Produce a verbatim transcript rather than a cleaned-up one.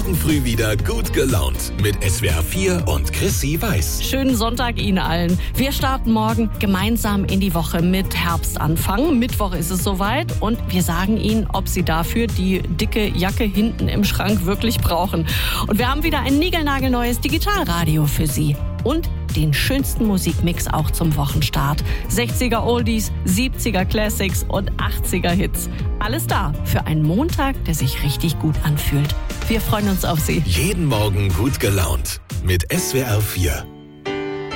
morgen früh wieder gut gelaunt mit S W R vier und Chrissy Weiß. Schönen Sonntag Ihnen allen. Wir starten morgen gemeinsam in die Woche mit Herbstanfang. Mittwoch ist es soweit und wir sagen Ihnen, ob Sie dafür die dicke Jacke hinten im Schrank wirklich brauchen. Und wir haben wieder ein niegelnagelneues Digitalradio für Sie. Und den schönsten Musikmix auch zum Wochenstart. sechziger Oldies, siebziger Classics und achtziger Hits. Alles da für einen Montag, der sich richtig gut anfühlt. Wir freuen uns auf Sie. Jeden Morgen gut gelaunt mit S W R vier.